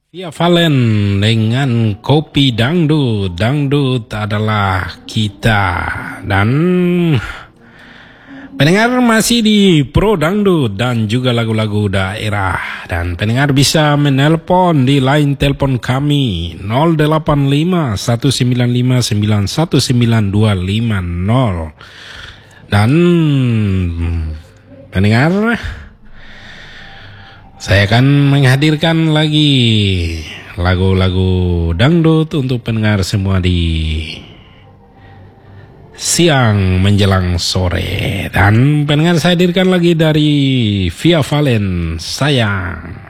Via Valen dengan Kopi Dangdut. Dangdut adalah kita. Dan pendengar masih di Pro Dangdut dan juga lagu-lagu daerah. Dan pendengar bisa menelpon di line telepon kami 085 195 9192550. Dan pendengar, saya akan menghadirkan lagi lagu-lagu dangdut untuk pendengar semua di siang menjelang sore. Dan pendengar saya hadirkan lagi dari Via Valen, sayang.